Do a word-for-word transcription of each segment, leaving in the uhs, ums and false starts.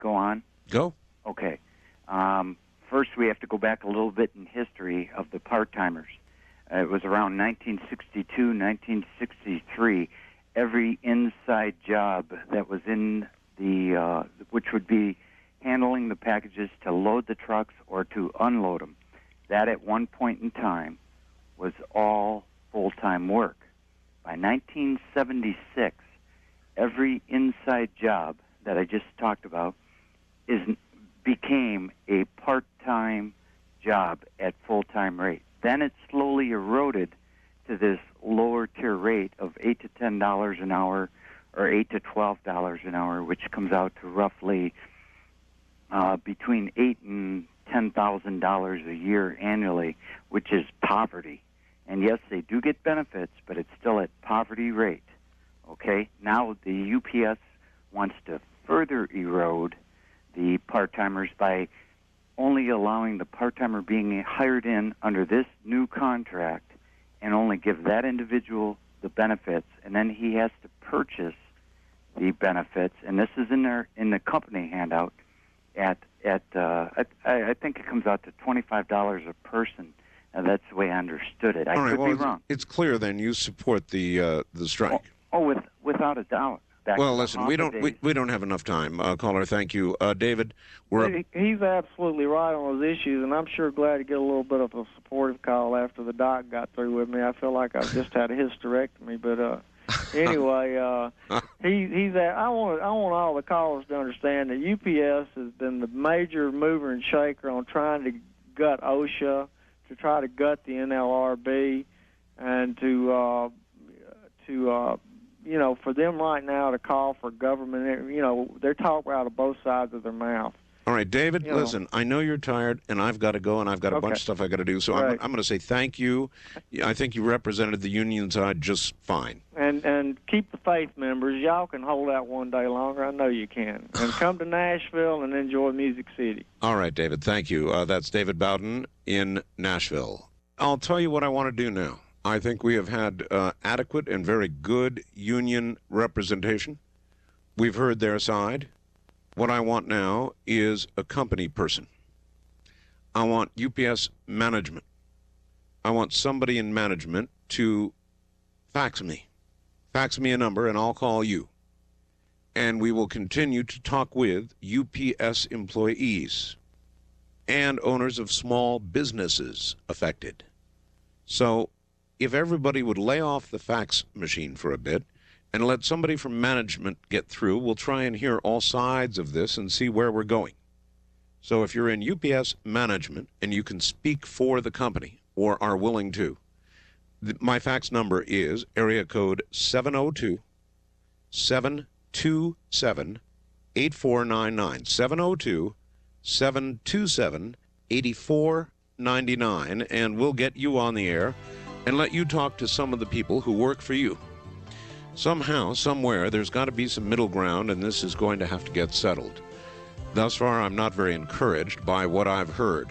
go on? Go. Okay. Um, first, we have to go back a little bit in history of the part-timers. Uh, it was around nineteen sixty-two, nineteen sixty-three. Every inside job that was in the, uh, which would be handling the packages to load the trucks or to unload them, that at one point in time was all full-time work. By nineteen seventy-six, every inside job that I just talked about is became a part-time job at full-time rate. Then it slowly eroded to this lower tier rate of eight to ten dollars an hour, or eight to twelve dollars an hour, which comes out to roughly uh, between eight and ten thousand dollars a year annually, which is poverty. And yes, they do get benefits, but it's still at poverty rate. Okay, now the U P S wants to further erode the part-timers by only allowing the part-timer being hired in under this new contract and only give that individual the benefits, and then he has to purchase the benefits. And this is in there in the company handout at at uh, I, I think it comes out to twenty-five dollars a person. Now, that's the way I understood it. I All right, could well, be it's, wrong. It's clear then you support the uh, the strike. Oh, oh with, without a doubt. Back Well, to the listen, we don't we, days. we don't have enough time, uh, caller. Thank you, uh, David. We're up, He- He's absolutely right on those issues, and I'm sure glad to get a little bit of a supportive call after the doc got through with me. I feel like I've just had a hysterectomy, but uh, anyway, uh, he he's. At, I want I want all the callers to understand that U P S has been the major mover and shaker on trying to gut OSHA, to try to gut the N L R B, and to uh, to. Uh, you know, for them right now to call for government, you know, they're talking out of both sides of their mouth. all right, David. You know. Listen, I know you're tired, and I've got to go, and I've got a Okay. bunch of stuff I got to do. So I'm, Right. I'm going to say thank you. Yeah, I think you represented the union side just fine. And and keep the faith, members. Y'all can hold out one day longer. I know you can. And come to Nashville and enjoy Music City. All right, David. Thank you. Uh, that's David Bowden in Nashville. I'll tell you what I want to do now. I think we have had uh, adequate and very good union representation. We've heard their side. What I want now is a company person. I want U P S management. I want somebody in management to fax me. Fax me a number, and I'll call you. And we will continue to talk with U P S employees and owners of small businesses affected. So if everybody would lay off the fax machine for a bit and let somebody from management get through, we'll try and hear all sides of this and see where we're going. So if you're in U P S management and you can speak for the company or are willing to, th- my fax number is area code seven oh two, seven two seven, eight four nine nine, seven oh two, seven two seven, eight four nine nine, and we'll get you on the air and let you talk to some of the people who work for you. Somehow, somewhere, there's got to be some middle ground, and this is going to have to get settled. Thus far, I'm not very encouraged by what I've heard.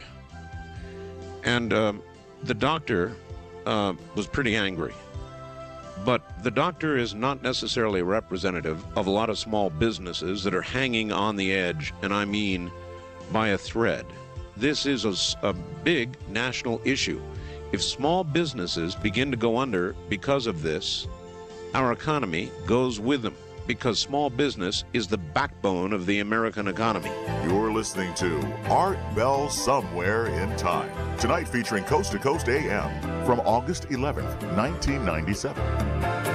And uh, the doctor uh, was pretty angry. But the doctor is not necessarily representative of a lot of small businesses that are hanging on the edge, and I mean by a thread. This is a, s- a big national issue. If small businesses begin to go under because of this, our economy goes with them, because small business is the backbone of the American economy. You're listening to Art Bell Somewhere in Time. Tonight featuring Coast to Coast A M from August eleventh, nineteen ninety-seven.